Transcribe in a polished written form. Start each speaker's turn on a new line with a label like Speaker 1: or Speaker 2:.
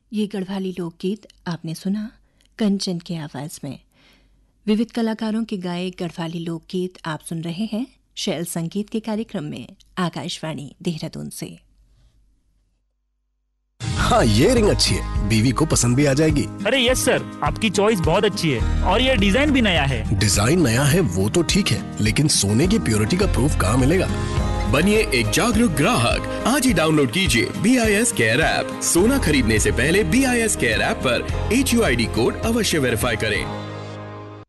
Speaker 1: ये गढ़वाली लोकगीत आपने सुना कंचन की आवाज में। विविध कलाकारों के गाए गढ़वाली लोकगीत आप सुन रहे हैं शैल संगीत के कार्यक्रम में आकाशवाणी देहरादून से।
Speaker 2: हाँ, ये रिंग अच्छी है, बीवी को पसंद भी आ जाएगी।
Speaker 3: अरे यस सर, आपकी चॉइस बहुत अच्छी है और ये डिजाइन भी नया है।
Speaker 2: डिजाइन नया है वो तो ठीक है, लेकिन सोने की प्योरिटी का प्रूफ कहाँ मिलेगा?
Speaker 4: बनिए एक जागरूक ग्राहक। आज ही डाउनलोड कीजिए BIS केयर ऐप। सोना खरीदने से पहले BIS केयर ऐप पर HUID कोड अवश्य वेरीफाई करें।